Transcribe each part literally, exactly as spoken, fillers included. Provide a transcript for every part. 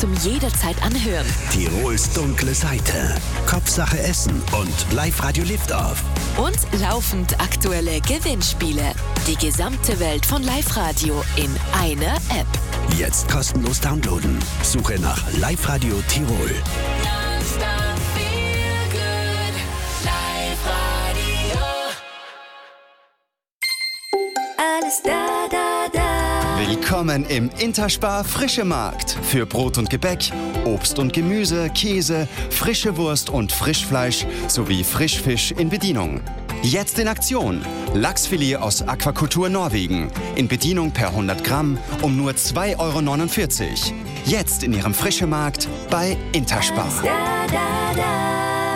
zum jederzeit anhören. Tirols dunkle Seite, Kopfsache Essen und Live-Radio Lift-Off. Und laufend aktuelle Gewinnspiele. Die gesamte Welt von Live-Radio in einer App. Jetzt kostenlos downloaden. Suche nach Live-Radio Tirol. Alles da, da, da. Willkommen im Interspar Frische Markt. Für Brot und Gebäck, Obst und Gemüse, Käse, frische Wurst und Frischfleisch sowie Frischfisch in Bedienung. Jetzt in Aktion. Lachsfilet aus Aquakultur Norwegen. In Bedienung per hundert Gramm um nur zwei Euro neunundvierzig. Jetzt in Ihrem Frische Markt bei Interspar. Alles da, da, da.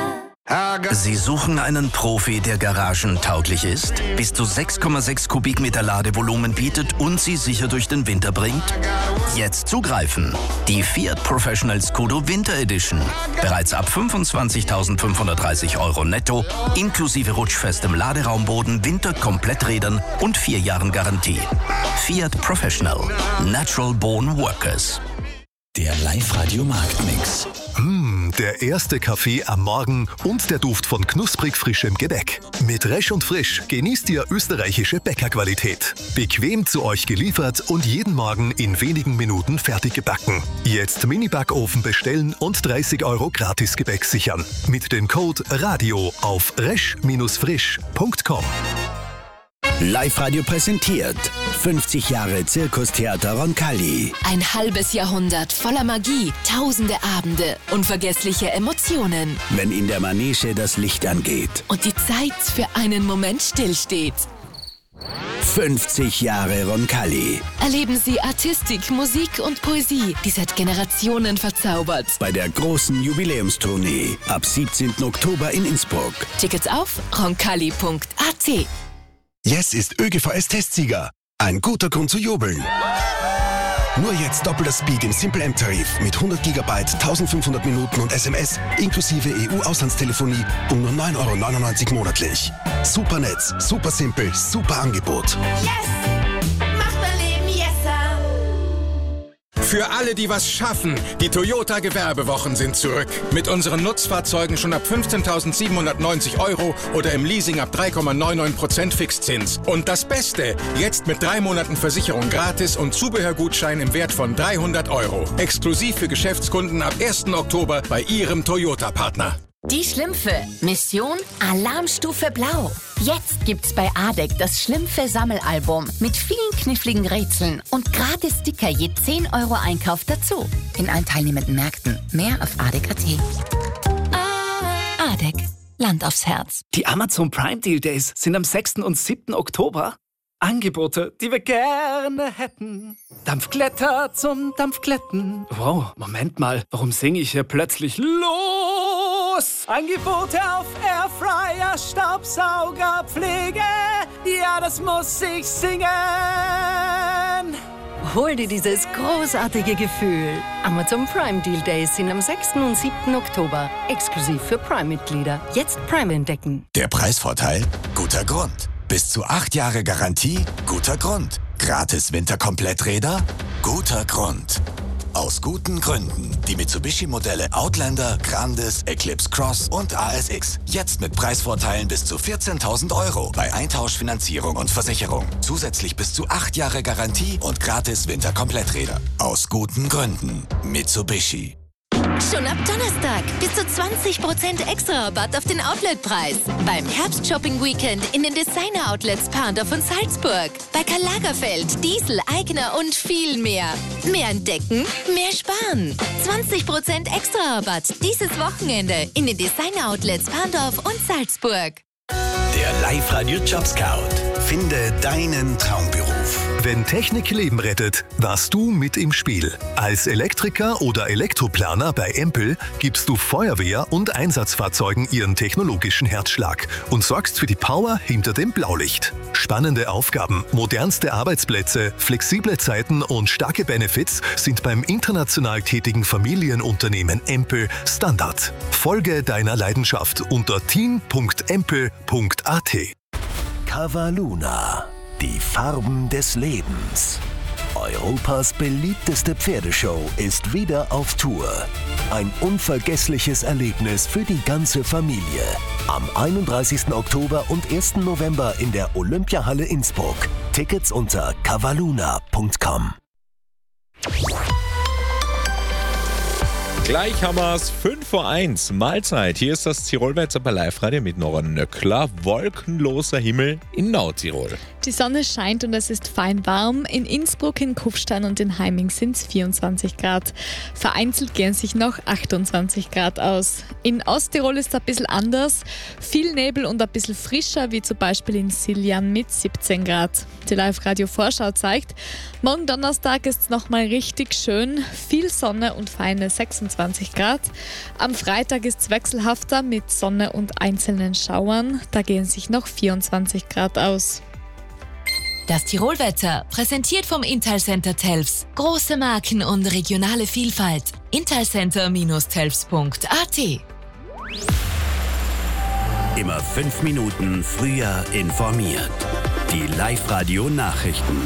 Sie suchen einen Profi, der garagentauglich ist, bis zu sechs Komma sechs Kubikmeter Ladevolumen bietet und Sie sicher durch den Winter bringt? Jetzt zugreifen! Die Fiat Professional Scudo Winter Edition. Bereits ab fünfundzwanzigtausendfünfhundertdreißig Euro netto, inklusive rutschfestem Laderaumboden, Winterkompletträdern und vier Jahren Garantie. Fiat Professional. Natural Born Workers. Der Live-Radio Marktmix. Mmh, der erste Kaffee am Morgen und der Duft von knusprig frischem Gebäck. Mit Resch und Frisch genießt ihr österreichische Bäckerqualität. Bequem zu euch geliefert und jeden Morgen in wenigen Minuten fertig gebacken. Jetzt Mini-Backofen bestellen und dreißig Euro Gratis-Gebäck sichern. Mit dem Code RADIO auf resch Frisch punkt com. Live-Radio präsentiert fünfzig Jahre Zirkustheater Roncalli. Ein halbes Jahrhundert voller Magie, tausende Abende, unvergessliche Emotionen. Wenn in der Manege das Licht angeht. Und die Zeit für einen Moment stillsteht. fünfzig Jahre Roncalli. Erleben Sie Artistik, Musik und Poesie, die seit Generationen verzaubert. Bei der großen Jubiläumstournee ab siebzehnten Oktober in Innsbruck. Tickets auf roncalli punkt a t. Yes ist ÖGVS-Testsieger. Ein guter Grund zu jubeln. Nur jetzt doppelter Speed im Simple M-Tarif mit hundert Gigabyte, eintausendfünfhundert Minuten und S M S inklusive E U-Auslandstelefonie um nur neun Euro neunundneunzig monatlich. Super Netz, super simpel, super Angebot. Yes! Macht mein Leben yesser! Für alle, die was schaffen, die Toyota Gewerbewochen sind zurück. Mit unseren Nutzfahrzeugen schon ab fünfzehntausendsiebenhundertneunzig Euro oder im Leasing ab drei Komma neunundneunzig Prozent Fixzins. Und das Beste, jetzt mit drei Monaten Versicherung gratis und Zubehörgutschein im Wert von dreihundert Euro. Exklusiv für Geschäftskunden ab ersten Oktober bei Ihrem Toyota-Partner. Die Schlümpfe. Mission Alarmstufe Blau. Jetzt gibt's bei A D E C das Schlümpfe-Sammelalbum mit vielen kniffligen Rätseln und gratis Sticker je zehn Euro Einkauf dazu. In allen teilnehmenden Märkten. Mehr auf A D E C punkt a t. A D E C. Land aufs Herz. Die Amazon Prime Deal Days sind am sechsten und siebten Oktober. Angebote, die wir gerne hätten. Dampfglätter zum Dampfglätten. Wow, Moment mal, warum singe ich hier plötzlich los? Angebote auf Airfryer, Staubsauger, Pflege. Ja, das muss ich singen. Hol dir dieses großartige Gefühl. Amazon Prime Deal Days sind am sechsten und siebten Oktober. Exklusiv für Prime-Mitglieder. Jetzt Prime entdecken. Der Preisvorteil? Guter Grund. Bis zu acht Jahre Garantie? Guter Grund. Gratis Winterkompletträder? Guter Grund. Aus guten Gründen. Die Mitsubishi-Modelle Outlander, Grandis, Eclipse Cross und A S X. Jetzt mit Preisvorteilen bis zu vierzehntausend Euro bei Eintauschfinanzierung und Versicherung. Zusätzlich bis zu acht Jahre Garantie und gratis Winterkompletträder. Aus guten Gründen. Mitsubishi. Schon ab Donnerstag bis zu zwanzig Prozent extra Rabatt auf den Outletpreis. Beim Herbst-Shopping-Weekend in den Designer-Outlets Parndorf und Salzburg. Bei Karl Lagerfeld, Diesel, Aigner und viel mehr. Mehr entdecken, mehr sparen. zwanzig Prozent extra Rabatt dieses Wochenende in den Designer-Outlets Parndorf und Salzburg. Der Live-Radio Job Scout. Finde deinen Traumberuf. Wenn Technik Leben rettet, warst du mit im Spiel. Als Elektriker oder Elektroplaner bei Empel gibst du Feuerwehr und Einsatzfahrzeugen ihren technologischen Herzschlag und sorgst für die Power hinter dem Blaulicht. Spannende Aufgaben, modernste Arbeitsplätze, flexible Zeiten und starke Benefits sind beim international tätigen Familienunternehmen Empel Standard. Folge deiner Leidenschaft unter team punkt empel punkt a t. Cavaluna, die Farben des Lebens. Europas beliebteste Pferdeshow ist wieder auf Tour. Ein unvergessliches Erlebnis für die ganze Familie. Am einunddreißigsten Oktober und ersten November in der Olympiahalle Innsbruck. Tickets unter cavalluna punkt com. Gleich haben wir es, fünf vor eins, Mahlzeit. Hier ist das Tirolwetter bei Live-Radio mit Nora Nöckler. Wolkenloser Himmel in Nordtirol. Die Sonne scheint und es ist fein warm. In Innsbruck, in Kufstein und in Heiming sind es vierundzwanzig Grad. Vereinzelt gehen sich noch achtundzwanzig Grad aus. In Osttirol ist es ein bisschen anders. Viel Nebel und ein bisschen frischer, wie zum Beispiel in Siljan mit siebzehn Grad. Die Live-Radio-Vorschau zeigt, morgen Donnerstag ist es nochmal richtig schön. Viel Sonne und feine sechsundzwanzig Grad. Am Freitag ist es wechselhafter mit Sonne und einzelnen Schauern. Da gehen sich noch vierundzwanzig Grad aus. Das Tirolwetter, präsentiert vom Intal-Center Telfs. Große Marken und regionale Vielfalt. intalcenter Bindestrich telfs punkt a t. Immer fünf Minuten früher informiert. Die Live-Radio-Nachrichten.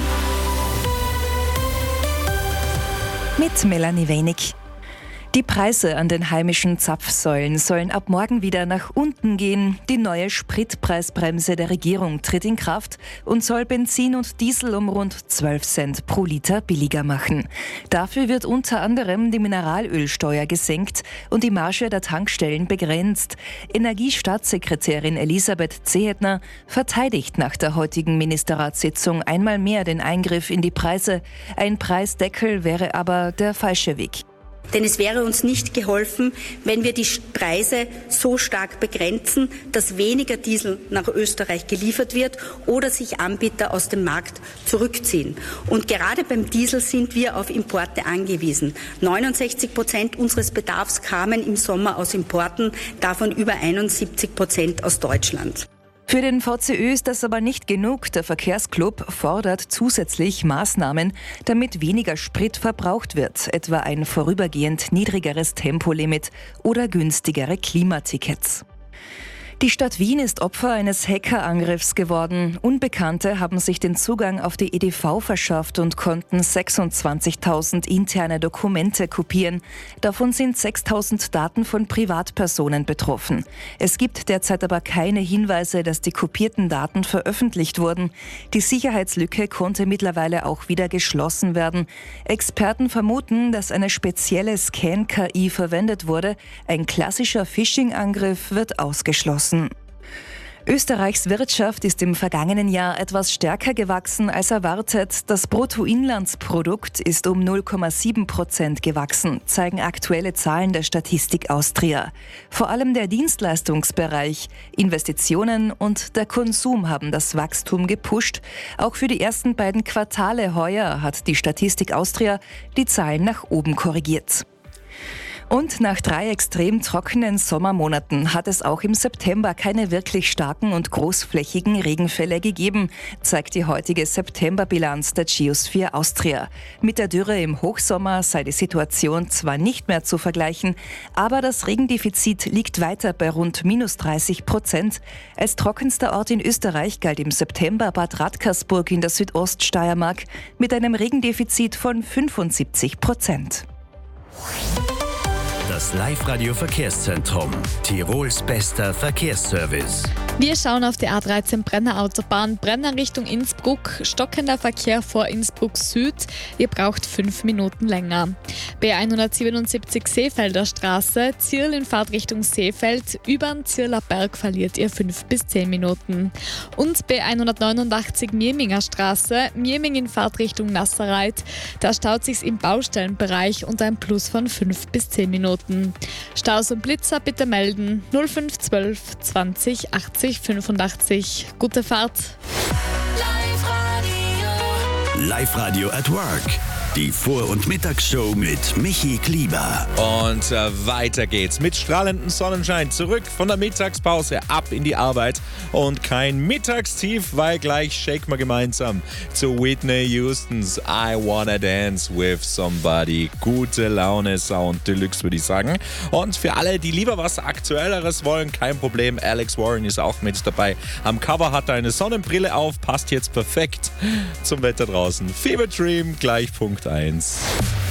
Mit Melanie Wenig. Die Preise an den heimischen Zapfsäulen sollen ab morgen wieder nach unten gehen. Die neue Spritpreisbremse der Regierung tritt in Kraft und soll Benzin und Diesel um rund zwölf Cent pro Liter billiger machen. Dafür wird unter anderem die Mineralölsteuer gesenkt und die Marge der Tankstellen begrenzt. Energiestaatssekretärin Elisabeth Zehetner verteidigt nach der heutigen Ministerratssitzung einmal mehr den Eingriff in die Preise. Ein Preisdeckel wäre aber der falsche Weg. Denn es wäre uns nicht geholfen, wenn wir die Preise so stark begrenzen, dass weniger Diesel nach Österreich geliefert wird oder sich Anbieter aus dem Markt zurückziehen. Und gerade beim Diesel sind wir auf Importe angewiesen. neunundsechzig Prozent unseres Bedarfs kamen im Sommer aus Importen, davon über einundsiebzig Prozent aus Deutschland. Für den V C Ö ist das aber nicht genug. Der Verkehrsclub fordert zusätzlich Maßnahmen, damit weniger Sprit verbraucht wird, etwa ein vorübergehend niedrigeres Tempolimit oder günstigere Klimatickets. Die Stadt Wien ist Opfer eines Hackerangriffs geworden. Unbekannte haben sich den Zugang auf die E D V verschafft und konnten sechsundzwanzigtausend interne Dokumente kopieren. Davon sind sechstausend Daten von Privatpersonen betroffen. Es gibt derzeit aber keine Hinweise, dass die kopierten Daten veröffentlicht wurden. Die Sicherheitslücke konnte mittlerweile auch wieder geschlossen werden. Experten vermuten, dass eine spezielle Scan-K I verwendet wurde. Ein klassischer Phishing-Angriff wird ausgeschlossen. Österreichs Wirtschaft ist im vergangenen Jahr etwas stärker gewachsen als erwartet. Das Bruttoinlandsprodukt ist um null Komma sieben Prozent gewachsen, zeigen aktuelle Zahlen der Statistik Austria. Vor allem der Dienstleistungsbereich, Investitionen und der Konsum haben das Wachstum gepusht. Auch für die ersten beiden Quartale heuer hat die Statistik Austria die Zahlen nach oben korrigiert. Und nach drei extrem trockenen Sommermonaten hat es auch im September keine wirklich starken und großflächigen Regenfälle gegeben, zeigt die heutige Septemberbilanz der Geosphere Austria. Mit der Dürre im Hochsommer sei die Situation zwar nicht mehr zu vergleichen, aber das Regendefizit liegt weiter bei rund minus dreißig Prozent. Als trockenster Ort in Österreich galt im September Bad Radkersburg in der Südoststeiermark mit einem Regendefizit von fünfundsiebzig Prozent. Das Live-Radio-Verkehrszentrum. Tirols bester Verkehrsservice. Wir schauen auf die A dreizehn Brenner Autobahn. Brenner Richtung Innsbruck. Stockender Verkehr vor Innsbruck Süd. Ihr braucht fünf Minuten länger. B hundertsiebenundsiebzig Seefelder Straße. Zirl in Fahrtrichtung Seefeld. Übern Zirler Berg verliert ihr fünf bis zehn Minuten. Und B hundertneunundachtzig Mirminger Straße. Mirming in Fahrtrichtung Nasserreit. Da staut sich's im Baustellenbereich und ein Plus von fünf bis zehn Minuten. Staus und Blitzer bitte melden null fünf zwölf zwanzig achtzig fünfundachtzig. Gute Fahrt. Live-Radio at Work. Die Vor- und Mittagsshow mit Michi Klieber. Und äh, weiter geht's mit strahlendem Sonnenschein. Zurück von der Mittagspause, ab in die Arbeit. Und kein Mittagstief, weil gleich shake wir gemeinsam zu Whitney Houstons I Wanna Dance with Somebody. Gute Laune, Sound Deluxe, würde ich sagen. Und für alle, die lieber was Aktuelleres wollen, kein Problem. Alex Warren ist auch mit dabei. Am Cover hat er eine Sonnenbrille auf, passt jetzt perfekt zum Wetter draußen. Fever Dream, gleich Punkt eins.